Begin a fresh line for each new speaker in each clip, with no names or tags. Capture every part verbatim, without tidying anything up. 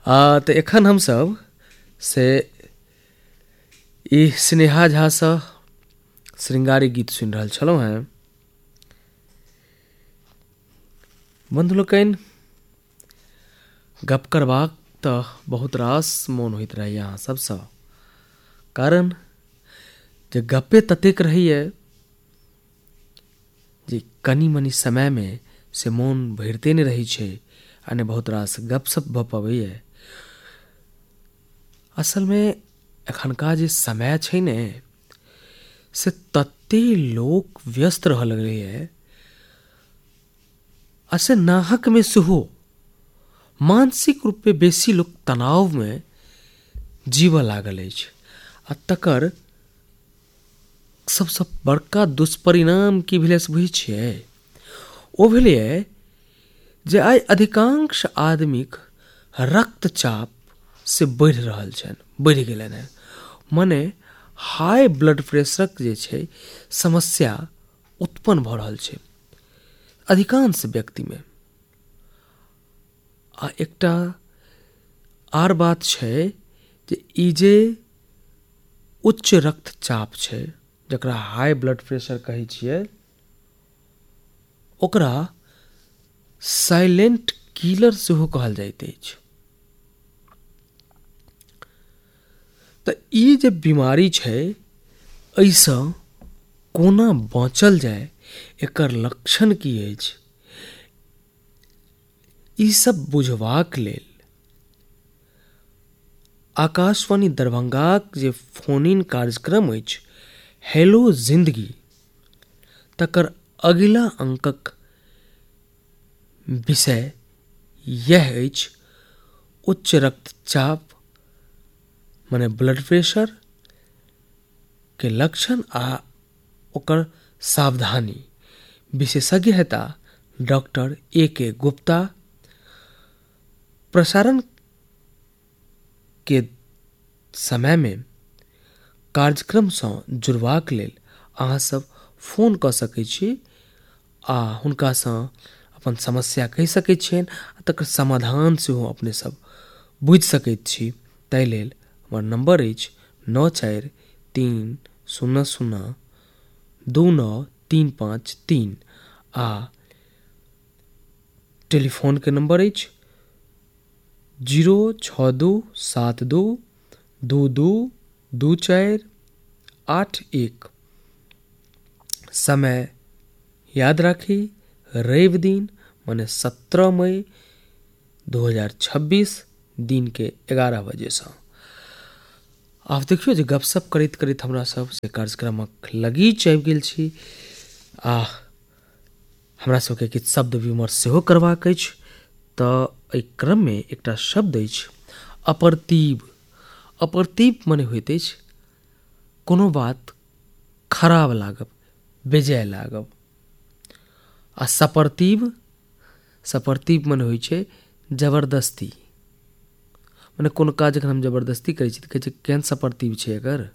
आ तऽ एखन हमसब से ई स्नेहा झा सँ श्रृंगारी गीत सुनि रहल छलहुँ हेँ। बंधु लोकनि, गप करबाक तऽ बहुत रास मोन होइत रहैए अहाँ सबसँ, कारण जे गप्पे ततेक रहैए जे कनि मनि समयमे से मोन भरिते नहि रहै छै आ ने बहुत रास गपशप भऽ पबैए। असलमे एखनका जे समय छै ने से तते लोक व्यस्त रहऽ लगलैए आ से नाहकमे सेहो मानसिक रूपे बेसी लोक तनावमे जीवऽ लागल अछि। आ तकर सबसँ बड़का दुष्परिणाम की भेलै से बुझै छियै? ओ भेलै जे आइ अधिकांश आदमीक रक्तचाप से बढ़ि रहल छनि, बढ़ि गेलनि हेँ। मने हाई ब्लड प्रेशरक जे छै समस्या उत्पन्न भऽ रहल छै अधिकांश व्यक्तिमे। आ एकटा आर बात छै जे ई जे उच्च रक्तचाप छै, जकरा हाई ब्लड प्रेशर कहै छियै, ओकरा साइलेंट किलर सेहो कहल जाइत अछि। तऽ ई जे बीमारी छै, एहिसँ कोना बचल जाय, एकर लक्षण की अछि, ई सब बुझबाक लेल आकाशवाणी दरभंगाक जे फोन इन कार्यक्रम अछि हेलो जिंदगी, तकर अगिला अंकक विषय यह अछि उच्च रक्तचाप माने ब्लड प्रेशर के लक्षण आ ओकर सावधानी। विशेषज्ञ हेता डॉक्टर ए के गुप्ता। प्रसारण के समय में कार्यक्रम सँ जुड़बाक लेल अहाँ सब फोन कऽ सकैत छी आ हुनका सँ अपन समस्या कहि सकैत छियनि आ तकर समाधान सेहो अपने सब बुझि सकैत छी। ताहि लेल हमर नंबर अछि नौ चारि तीन शून्य शून्य दू नौ तीन पाँच तीन आ टेलीफोन के नंबर अछि जीरो छः दू सात दू दू दू दू चारि आठ एक। समय याद राखी, रवि दिन माने सत्रह मई दो हजार छब्बीस दिन के ग्यारह बजे से। आब देखियो जे गपशप करैत करैत हमरा सब से कार्यक्रमक लगीच आबि गेल छी आ हमरा सबके किछु शब्द विमर्श सेहो करबाक अछि। तऽ एहि क्रम में एकटा शब्द अछि अप्रतीव। अप्रतीव मने होइत अछि कोनो बात खराब लागब, बेजाय लागब। आ सपर्तीव, सपर्तीव मने होइ छै जबरदस्ती। मने कोनो काज जखन हम जबरदस्ती करै छी तऽ कहै छै केहन सपर्तीव छै एकर।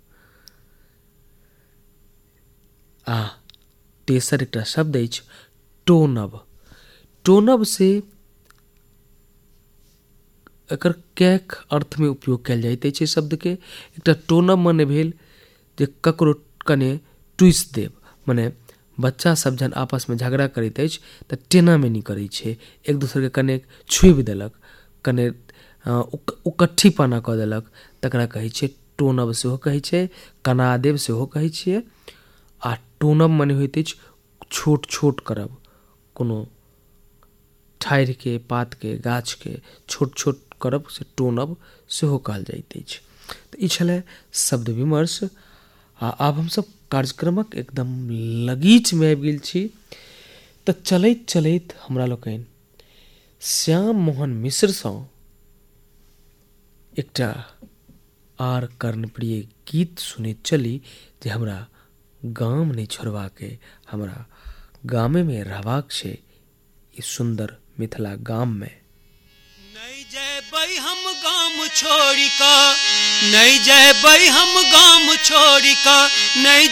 आ तेसर एकटा शब्द अछि टोनब। टोनब से एकर कैक अर्थ में उपयोग कयल जाइत अछि शब्द के। एकटा टोनब मने भेल जे ककरो कने टूसि देब। मने बच्चा सब जहन आपस में झगड़ा करैत अछि तऽ टेना मेनी करै छै, एक दोसर के कने छुबि देलक, कने उकट्ठी पाना कऽ देलक, तकरा कहै छै टोनब सेहो कहै छै, कना देब सेहो कहै छियै। आ टोनब मने होइत अछि छोट छोट करब, कोनो ठाढ़ि के, पात के, गाछ के छोट छोट करब से टोनब सेहो कहल जाइत अछि। तऽ ई छलै शब्द विमर्श। आ आब हमसब कार्यक्रमक एकदम लगीच में आबि गेल छी। तऽ चलैत चलैत हमरा लोकनि श्याम मोहन मिश्र सँ एकटा आर कर्णप्रिय गीत सुनैत चली जे हमरा गाम नहीं छोड़बाक है, हमरा गामे में रहबाक छै, ई सुंदर मिथिला गाम में।
नहीं जयबै हम गाम छोड़ी का, नहीं जयबै हम गाम छोड़ी का, नहीं